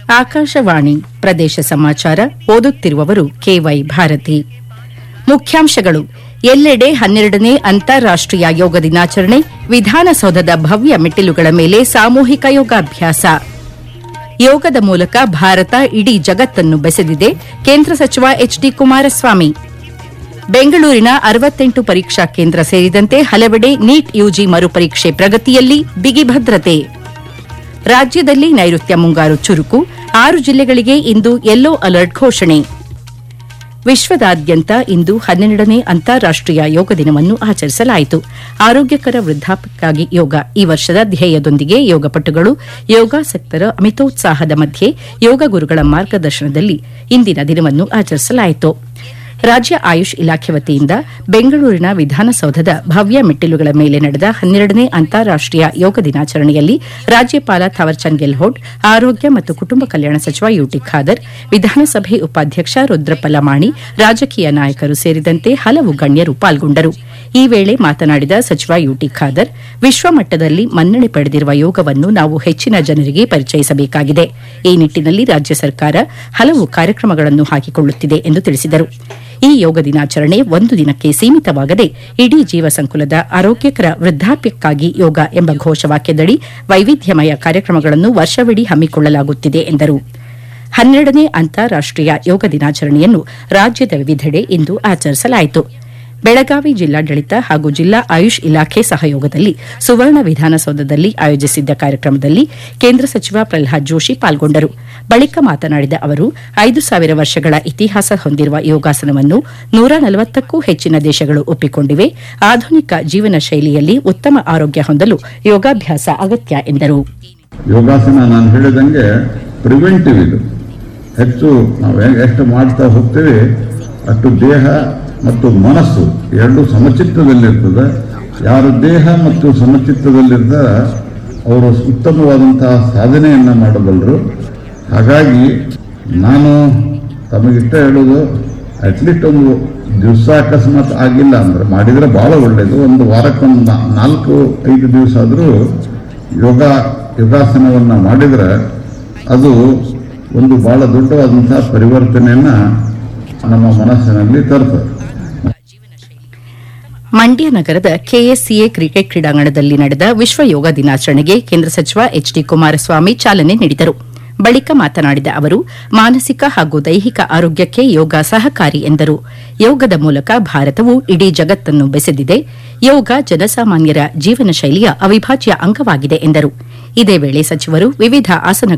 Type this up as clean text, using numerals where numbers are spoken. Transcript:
ಆಕಾಶವಾಣಿ ಪ್ರದೇಶ ಸಮಾಚಾರ ಓದುತ್ತಿರುವವರು ಕೆವೈ ಭಾರತಿ. ಮುಖ್ಯಾಂಶಗಳು. ಎಲ್ಲೆಡೆ 12ನೇ ಅಂತಾರಾಷ್ಟೀಯ ಯೋಗ ದಿನಾಚರಣೆ, ವಿಧಾನಸೌಧದ ಭವ್ಯ ಮೆಟ್ಟಿಲುಗಳ ಮೇಲೆ ಸಾಮೂಹಿಕ ಯೋಗಾಭ್ಯಾಸ. ಯೋಗದ ಮೂಲಕ ಭಾರತ ಇಡೀ ಜಗತ್ತನ್ನು ಬೆಸೆದಿದೆ, ಕೇಂದ್ರ ಸಚಿವ ಎಚ್ಡಿ ಕುಮಾರಸ್ವಾಮಿ. ಬೆಂಗಳೂರಿನ 68 ಪರೀಕ್ಷಾ ಕೇಂದ್ರ ಸೇರಿದಂತೆ ಹಲವೆಡೆ ನೀಟ್ ಯುಜಿ ಮರುಪರೀಕ್ಷೆ ಪ್ರಗತಿಯಲ್ಲಿ ಬಿಗಿ ಭದ್ರತೆ. ರಾಜ್ಯದಲ್ಲಿ ನೈಋತ್ಯ ಮುಂಗಾರು ಚುರುಕು, 6 ಜಿಲ್ಲೆಗಳಿಗೆ ಇಂದು ಯೆಲ್ಲೋ ಅಲರ್ಟ್ ಘೋಷಣೆ. ವಿಶ್ವದಾದ್ಯಂತ ಇಂದು 12ನೇ ಅಂತಾರಾಷ್ಟೀಯ ಯೋಗ ದಿನವನ್ನು ಆಚರಿಸಲಾಯಿತು. ಆರೋಗ್ಯಕರ ವೃದ್ಧಾಪ್ಯಕ್ಕಾಗಿ ಯೋಗ ಈ ವರ್ಷದ ಧ್ಯೇಯದೊಂದಿಗೆ ಯೋಗಪಟುಗಳು, ಯೋಗಾಸಕ್ತರ ಅಮಿತೋತ್ಸಾಹದ ಮಧ್ಯೆ ಯೋಗ ಗುರುಗಳ ಮಾರ್ಗದರ್ಶನದಲ್ಲಿ ಇಂದಿನ ದಿನವನ್ನು ಆಚರಿಸಲಾಯಿತು. ರಾಜ್ಯ ಆಯುಷ್ ಇಲಾಖೆ ವತಿಯಿಂದ ಬೆಂಗಳೂರಿನ ವಿಧಾನಸೌಧದ ಭವ್ಯ ಮೆಟ್ಟಿಲುಗಳ ಮೇಲೆ ನಡೆದ 12ನೇ ಅಂತಾರಾಷ್ಟೀಯ ಯೋಗ ದಿನಾಚರಣೆಯಲ್ಲಿ ರಾಜ್ಯಪಾಲ ಥಾವರ್ಚಂದ್ ಗೆಹ್ಲೋಟ್, ಆರೋಗ್ಯ ಮತ್ತು ಕುಟುಂಬ ಕಲ್ಯಾಣ ಸಚಿವ ಯುಟಿ ಖಾದರ್, ವಿಧಾನಸಭೆ ಉಪಾಧ್ಯಕ್ಷ ರುದ್ರಪ್ಪ ಲಮಾಣಿ, ರಾಜಕೀಯ ನಾಯಕರು ಸೇರಿದಂತೆ ಹಲವು ಗಣ್ಯರು ಪಾಲ್ಗೊಂಡರು. ಈ ವೇಳೆ ಮಾತನಾಡಿದ ಸಚಿವ ಯುಟಿ ಖಾದರ್, ವಿಶ್ವಮಟ್ಟದಲ್ಲಿ ಮನ್ನಣೆ ಪಡೆದಿರುವ ಯೋಗವನ್ನು ನಾವು ಹೆಚ್ಚಿನ ಜನರಿಗೆ ಪರಿಚಯಿಸಬೇಕಾಗಿದೆ. ಈ ನಿಟ್ಟಿನಲ್ಲಿ ರಾಜ್ಯ ಸರ್ಕಾರ ಹಲವು ಕಾರ್ಯಕ್ರಮಗಳನ್ನು ಹಾಕಿಕೊಳ್ಳುತ್ತಿದೆ ಎಂದು ತಿಳಿಸಿದರು. ಈ ಯೋಗ ದಿನಾಚರಣೆ ಒಂದು ದಿನಕ್ಕೆ ಸೀಮಿತವಾಗದೆ ಇಡೀ ಜೀವ ಸಂಕುಲದ ಆರೋಗ್ಯಕರ ವೃದ್ಧಾಪ್ಯಕ್ಕಾಗಿ ಯೋಗ ಎಂಬ ಘೋಷವಾಕ್ಯದಡಿ ವೈವಿಧ್ಯಮಯ ಕಾರ್ಯಕ್ರಮಗಳನ್ನು ವರ್ಷವಿಡೀ ಹಮ್ಮಿಕೊಳ್ಳಲಾಗುತ್ತಿದೆ ಎಂದರು. 12ನೇ ಅಂತಾರಾಷ್ಟೀಯ ಯೋಗ ದಿನಾಚರಣೆಯನ್ನು ರಾಜ್ಯದ ವಿವಿಧೆಡೆ ಇಂದು ಆಚರಿಸಲಾಯಿತು. ಬೆಳಗಾವಿ ಜಿಲ್ಲಾಡಳಿತ ಹಾಗೂ ಜಿಲ್ಲಾ ಆಯುಷ್ ಇಲಾಖೆ ಸಹಯೋಗದಲ್ಲಿ ಸುವರ್ಣ ವಿಧಾನಸೌಧದಲ್ಲಿ ಆಯೋಜಿಸಿದ್ದ ಕಾರ್ಯಕ್ರಮದಲ್ಲಿ ಕೇಂದ್ರ ಸಚಿವ ಪ್ರಹ್ಲಾದ್ ಜೋಶಿ ಪಾಲ್ಗೊಂಡರು. ಬಳಿಕ ಮಾತನಾಡಿದ ಅವರು, 5,000 ವರ್ಷಗಳ ಇತಿಹಾಸ ಹೊಂದಿರುವ ಯೋಗಾಸನವನ್ನು 140ಕ್ಕೂ ಹೆಚ್ಚಿನ ದೇಶಗಳು ಒಪ್ಪಿಕೊಂಡಿವೆ. ಆಧುನಿಕ ಜೀವನ ಶೈಲಿಯಲ್ಲಿ ಉತ್ತಮ ಆರೋಗ್ಯ ಹೊಂದಲು ಯೋಗಾಭ್ಯಾಸ ಅಗತ್ಯ ಎಂದರು. ಯೋಗಾಸನ ನಾನು ಹೇಳಿದಂಗೆ ಪ್ರಿವೆಂಟಿವ್, ಇದು ಹೆಚ್ಚು ನಾವು ಎಷ್ಟು ಮಾಡ್ತಾ ಹೋಗ್ತೇವೆ ಅಷ್ಟು ದೇಹ ಮತ್ತು ಮನಸ್ಸು ಎರಡು ಸಮಚಿತ್ತದಲ್ಲಿರ್ತದೆ. ಯಾರು ದೇಹ ಮತ್ತು ಸಮಚಿತ್ತದಲ್ಲಿರ್ತಾರೆ ಅವರು ಉತ್ತಮವಾದಂತಹ ಸಾಧನೆಯನ್ನು ಮಾಡಬಲ್ಲರು. ಹಾಗಾಗಿ ನಾನು ತಮಗಿಷ್ಟ ಹೇಳೋದು, ಅಟ್ಲೀಸ್ಟ್ ಒಂದು ದಿವಸ ಅಕಸ್ಮಾತ್ ಆಗಿಲ್ಲ ಅಂದ್ರೆ ಮಾಡಿದರೆ ಭಾಳ ಒಳ್ಳೆಯದು. ಒಂದು ವಾರಕ್ಕೊಂದು 4-5 ದಿವಸ ಆದರೂ ಯೋಗಾಸನವನ್ನು ಮಾಡಿದರೆ ಅದು ಒಂದು ಭಾಳ ದೊಡ್ಡವಾದಂತಹ ಪರಿವರ್ತನೆಯನ್ನು ನಮ್ಮ ಮನಸ್ಸಿನಲ್ಲಿ ತರ್ತದೆ. ಮಂಡ್ಯ ನಗರದ ಕೆಎಸ್ಸಿಎ ಕ್ರಿಕೆಟ್ ಕ್ರೀಡಾಂಗಣದಲ್ಲಿ ನಡೆದ ವಿಶ್ವ ಯೋಗ ದಿನಾಚರಣೆಗೆ ಕೇಂದ್ರ ಸಚಿವ ಎಚ್ಡಿ ಕುಮಾರಸ್ವಾಮಿ ಚಾಲನೆ ನೀಡಿದರು. ಬಳಿಕ ಮಾತನಾಡಿದ ಅವರು, ಮಾನಸಿಕ ಹಾಗೂ ದೈಹಿಕ ಆರೋಗ್ಯಕ್ಕೆ ಯೋಗ ಸಹಕಾರಿ ಎಂದರು. ಯೋಗದ ಮೂಲಕ ಭಾರತವು ಇಡೀ ಜಗತ್ತನ್ನು ಬೆಸೆದಿದೆ. ಯೋಗ ಜನಸಾಮಾನ್ಯರ ಜೀವನ ಶೈಲಿಯ ಅವಿಭಾಜ್ಯ ಅಂಗವಾಗಿದೆ ಎಂದರು. ಇದೇ ವೇಳೆ ಸಚಿವರು ವಿವಿಧ ಆಸನ